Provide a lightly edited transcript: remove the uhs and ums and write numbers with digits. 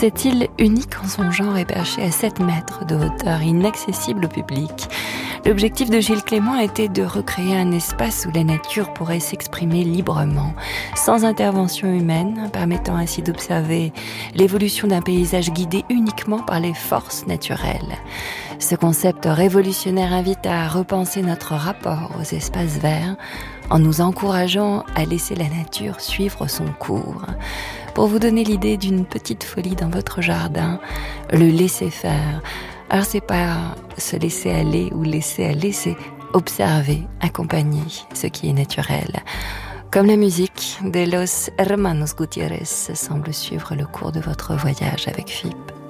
Cette île unique en son genre est perchée à 7 mètres de hauteur, inaccessible au public. L'objectif de Gilles Clément était de recréer un espace où la nature pourrait s'exprimer librement, sans intervention humaine, permettant ainsi d'observer l'évolution d'un paysage guidé uniquement par les forces naturelles. Ce concept révolutionnaire invite à repenser notre rapport aux espaces verts en nous encourageant à laisser la nature suivre son cours. Pour vous donner l'idée d'une petite folie dans votre jardin, le laisser faire. Alors c'est pas se laisser aller ou laisser aller, c'est observer, accompagner ce qui est naturel. Comme la musique de Los Hermanos Gutiérrez semble suivre le cours de votre voyage avec FIP.